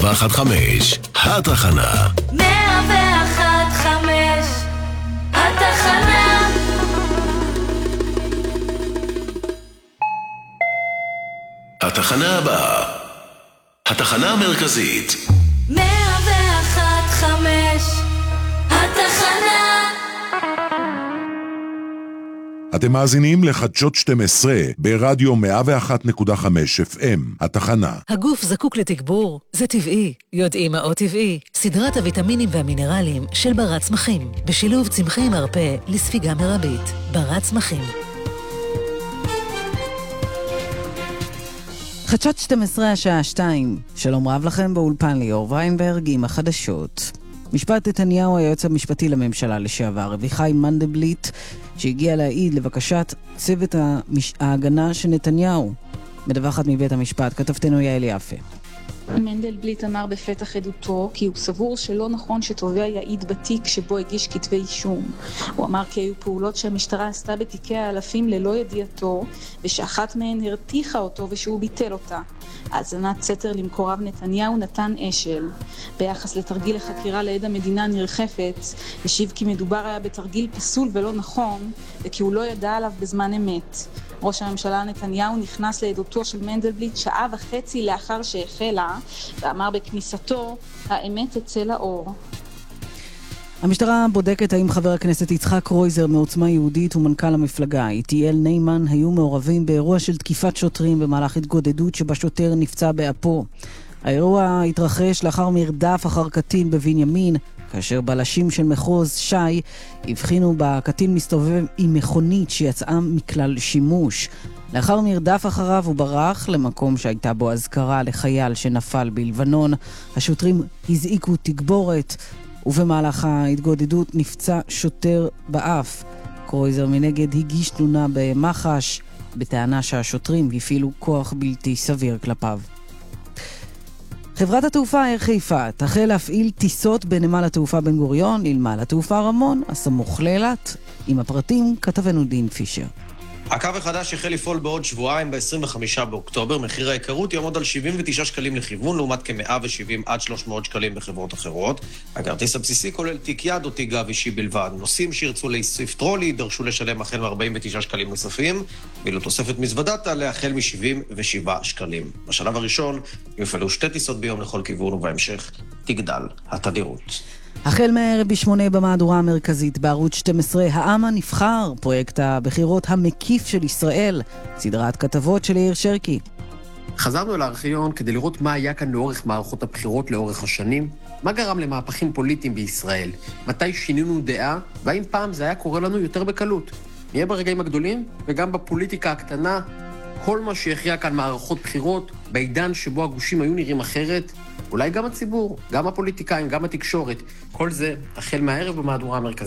התחנה. 101.5 התחנה. התחנה הבאה. התחנה המרכזית. 101.5 התחנה. אתם מאזינים לחדשות 12 ברדיו 101.5 FM, התחנה. הגוף זקוק לתגבור, זה טבעי. יודעים מה עוד טבעי? סדרת הוויטמינים והמינרלים של ברת צמחים, בשילוב צמחי מרפא לספיגה מרבית. ברת צמחים. חדשות 12 השעה 2. שלום רב לכם, באולפן ליאור ויינברג עם החדשות. משפט נתניהו, היועץ המשפטי לממשלה לשעבר, אביחי מנדלבליט, שהגיע להעיד לבקשת צוות ההגנה של נתניהו. מדווחת מבית המשפט, כתבתנו יעל יפה. מנדלבליט אמר בפתח עדותו כי הוא סבור שלא נכון שתובע יעיד בתיק שבו הגיש כתבי אישום. הוא אמר כי היו פעולות שהמשטרה עשתה בתיקי האלפים ללא ידיעתו, ושאחת מהן הרתיחה אותו ושהוא ביטל אותה. האזנת סתר למקורב נתניהו נתן אשל. ביחס לתרגיל לחקירה לעד המדינה נרחפת, השיב כי מדובר היה בתרגיל פסול ולא נכון, וכי הוא לא ידע עליו בזמן אמת. ראש הממשלה נתניהו נכנס לעדותו של מנדלבליט 1.5 שעות לאחר שהחלה, ואמר בכניסתו, האמת תצא לאור. המשטרה בודקת האם חבר הכנסת יצחק קרויזר מעוצמה יהודית ומנכ"ל המפלגה, איתיאל ניימן, היו מעורבים באירוע של תקיפת שוטרים במהלך התגודדות שבה שוטר נפצע באפו. האירוע התרחש לאחר מרדף אחר קטין בבנימין, כאשר בלשים של מחוז שי הבחינו בקטין מסתובב עם מכונית שיצאה מכלל שימוש. לאחר מרדף אחריו הוא ברח למקום שהייתה בו אזכרה לחייל שנפל בלבנון. השוטרים הזעיקו תגבורת, ובמהלך ההתגודדות נפצע שוטר באף. קרויזר מנגד הגיש תלונה במח"ש בטענה שהשוטרים הפעילו כוח בלתי סביר כלפיו. חברת התעופה אייר חיפה תחל להפעיל טיסות בנמל התעופה בן גוריון לנמל התעופה רמון, הסמוך לאילת. עם הפרטים כתבנו דין פישר. הקו החדש יחל לפעול בעוד שבועיים ב-25 באוקטובר. מחיר ההיכרות יעמוד על 79 שקלים לכיוון, לעומת כ-170 עד 300 שקלים בחברות אחרות. הכרטיס הבסיסי כולל תיק יד או תיק גב אישי בלבד. נוסעים שירצו להוסיף טרולי דרשו לשלם החל מ-49 שקלים נוספים, ואילו תוספת מזוודה תעלה החל מ-77 שקלים. בשלב הראשון יופעלו 2 טיסות ביום לכל כיוון, ובהמשך תגדל התדירות. החל מערב ב8 במהדורה המרכזית בערוץ 12, העם הנבחר, פרויקט הבחירות המקיף של ישראל, סדרת כתבות של יאיר שרקי. חזרנו אל הארכיון כדי לראות מה היה כאן לאורך מערכות הבחירות לאורך השנים, מה גרם למהפכים פוליטיים בישראל, מתי שינינו דעה, והאם פעם זה היה קורה לנו יותר בקלות. נהיה ברגעים הגדולים וגם בפוליטיקה הקטנה, כל מה שיכריע כאן מערכות בחירות, בעידן שבו הגושים היו נראים אחרת, אולי גם הציבור, גם הפוליטיקאים, גם התקשורת, כל זה החל מהערב במהדורה המרכזית.